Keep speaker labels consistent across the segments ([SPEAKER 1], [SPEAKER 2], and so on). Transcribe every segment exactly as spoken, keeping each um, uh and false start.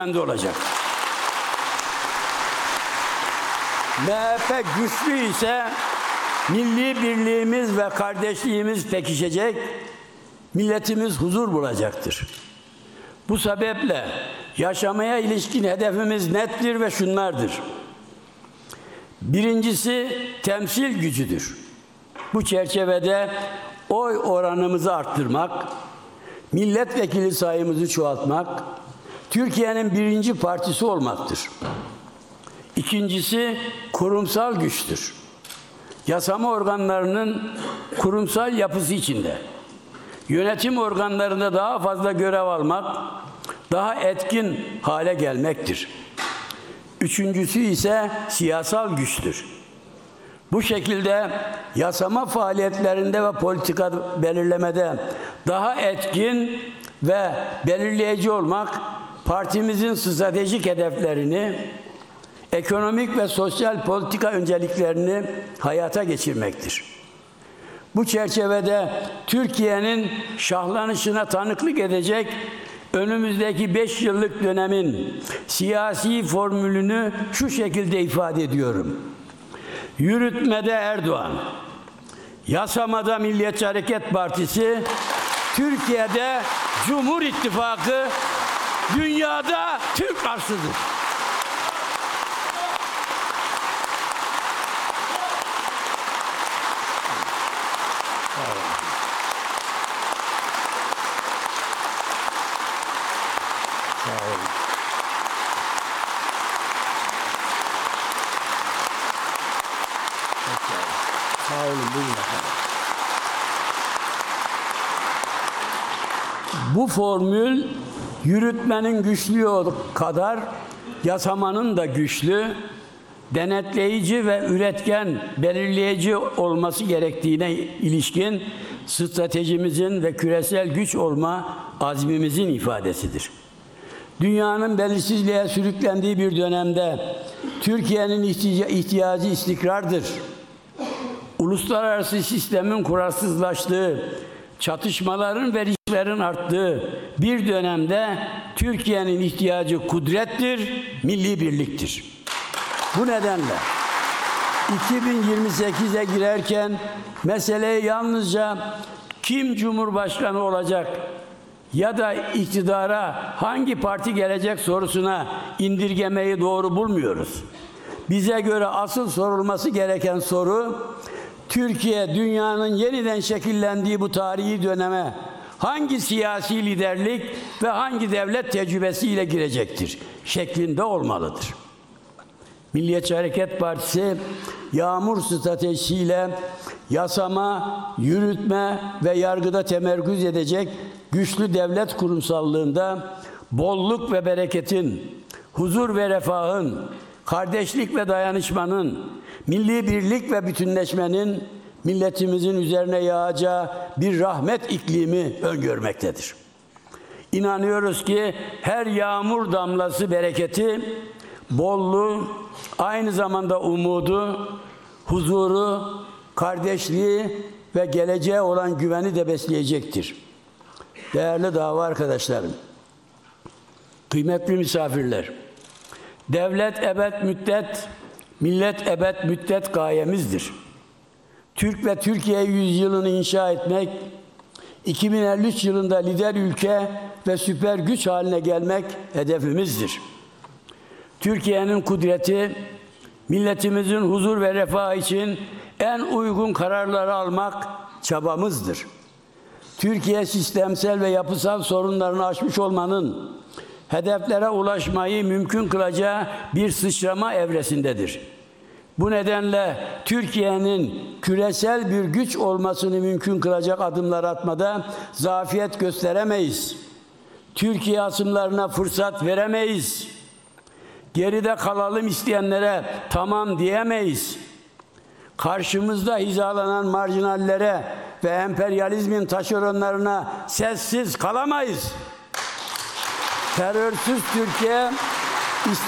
[SPEAKER 1] olacak. M H P güçlü ise milli birliğimiz ve kardeşliğimiz pekişecek, milletimiz huzur bulacaktır. Bu sebeple yaşamaya ilişkin hedefimiz nettir ve şunlardır. Birincisi temsil gücüdür. Bu çerçevede oy oranımızı arttırmak, milletvekili sayımızı çoğaltmak, Türkiye'nin birinci partisi olmaktır. İkincisi kurumsal güçtür. Yasama organlarının kurumsal yapısı içinde yönetim organlarında daha fazla görev almak, daha etkin hale gelmektir. Üçüncüsü ise siyasal güçtür. Bu şekilde yasama faaliyetlerinde ve politika belirlemede daha etkin ve belirleyici olmak, partimizin stratejik hedeflerini, ekonomik ve sosyal politika önceliklerini hayata geçirmektir. Bu çerçevede Türkiye'nin şahlanışına tanıklık edecek önümüzdeki beş yıllık dönemin siyasi formülünü şu şekilde ifade ediyorum. Yürütmede Erdoğan, yasamada Milliyetçi Hareket Partisi, Türkiye'de Cumhur İttifakı, dünyada Türk arsıdır. Sağ olun. Sağ olun. Buyurun efendim. Bu formül yürütmenin güçlü kadar yasamanın da güçlü, denetleyici ve üretken, belirleyici olması gerektiğine ilişkin stratejimizin ve küresel güç olma azmimizin ifadesidir. Dünyanın belirsizliğe sürüklendiği bir dönemde Türkiye'nin ihtiyacı istikrardır. Uluslararası sistemin kurarsızlaştığı, çatışmaların ve risklerin arttığı bir dönemde Türkiye'nin ihtiyacı kudrettir, milli birliktir. Bu nedenle iki bin yirmi sekize girerken meseleyi yalnızca kim Cumhurbaşkanı olacak ya da iktidara hangi parti gelecek sorusuna indirgemeyi doğru bulmuyoruz. Bize göre asıl sorulması gereken soru, Türkiye dünyanın yeniden şekillendiği bu tarihi döneme hangi siyasi liderlik ve hangi devlet tecrübesiyle girecektir şeklinde olmalıdır. Milliyetçi Hareket Partisi yağmur stratejisiyle yasama, yürütme ve yargıda temerküz edecek güçlü devlet kurumsallığında bolluk ve bereketin, huzur ve refahın, kardeşlik ve dayanışmanın, milli birlik ve bütünleşmenin milletimizin üzerine yağacağı bir rahmet iklimi öngörmektedir. İnanıyoruz ki her yağmur damlası bereketi, bolluğu, aynı zamanda umudu, huzuru, kardeşliği ve geleceğe olan güveni de besleyecektir. Değerli dava arkadaşlarım, kıymetli misafirler, devlet ebed müddet, millet ebed müddet gayemizdir. Türk ve Türkiye yüzyılını inşa etmek, iki bin elli üç yılında lider ülke ve süper güç haline gelmek hedefimizdir. Türkiye'nin kudreti, milletimizin huzur ve refah için en uygun kararları almak çabamızdır. Türkiye sistemsel ve yapısal sorunlarını aşmış olmanın, hedeflere ulaşmayı mümkün kılacağı bir sıçrama evresindedir. Bu nedenle Türkiye'nin küresel bir güç olmasını mümkün kılacak adımlar atmada zafiyet gösteremeyiz. Türkiye asımlarına fırsat veremeyiz. Geride kalalım isteyenlere tamam diyemeyiz. Karşımızda hizalanan marjinallere ve emperyalizmin taşeronlarına sessiz kalamayız. Terörsüz Türkiye,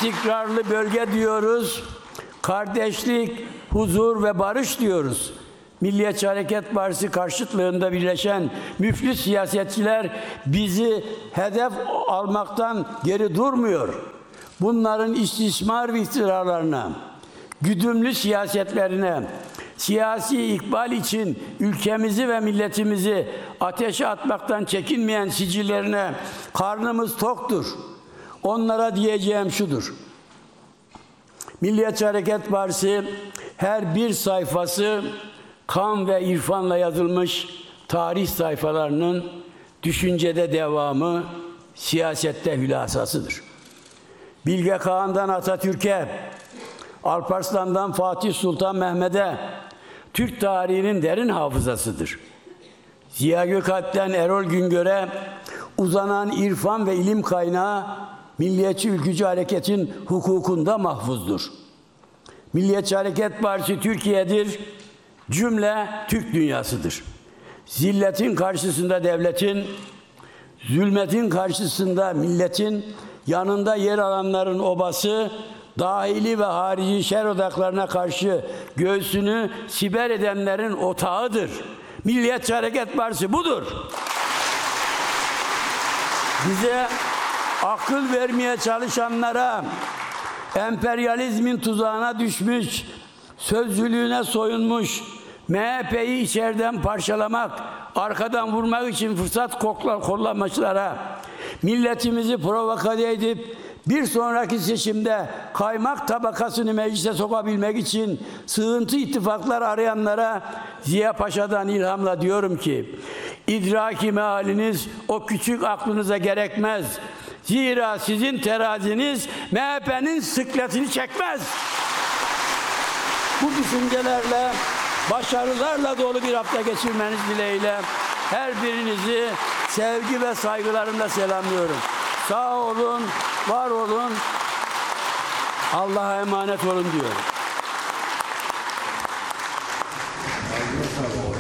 [SPEAKER 1] istikrarlı bölge diyoruz. Kardeşlik, huzur ve barış diyoruz. Milliyetçi Hareket Partisi karşıtlığında birleşen müflis siyasetçiler bizi hedef almaktan geri durmuyor. Bunların istismar ve iftiralarına, güdümlü siyasetlerine, siyasi ikbal için ülkemizi ve milletimizi ateşe atmaktan çekinmeyen sicillerine karnımız toktur. Onlara diyeceğim şudur: Milliyetçi Hareket Partisi her bir sayfası kan ve irfanla yazılmış tarih sayfalarının düşüncede devamı, siyasette hülasasıdır. Bilge Kağan'dan Atatürk'e, Alparslan'dan Fatih Sultan Mehmet'e Türk tarihinin derin hafızasıdır. Ziya Gökalp'ten Erol Güngör'e uzanan irfan ve ilim kaynağı Milliyetçi Ülkücü Hareket'in hukukunda mahfuzdur. Milliyetçi Hareket Partisi Türkiye'dir, cümle Türk dünyasıdır. Zilletin karşısında devletin, zulmetin karşısında milletin, yanında yer alanların obası, dahili ve harici şer odaklarına karşı göğsünü siper edenlerin otağıdır. Milliyetçi Hareket Partisi budur. Bize akıl vermeye çalışanlara, emperyalizmin tuzağına düşmüş, sözcülüğüne soyunmuş, M H P'yi içeriden parçalamak, arkadan vurmak için fırsat kollamışlara, milletimizi provoke edip bir sonraki seçimde kaymak tabakasını meclise sokabilmek için sığıntı ittifaklar arayanlara Ziya Paşa'dan ilhamla diyorum ki, idraki mealiniz o küçük aklınıza gerekmez. Zira sizin teraziniz M H P'nin sıkletini çekmez. Bu düşüncelerle, başarılarla dolu bir hafta geçirmeniz dileğiyle her birinizi sevgi ve saygılarımla selamlıyorum. Sağ olun, var olun, Allah'a emanet olun diyorum.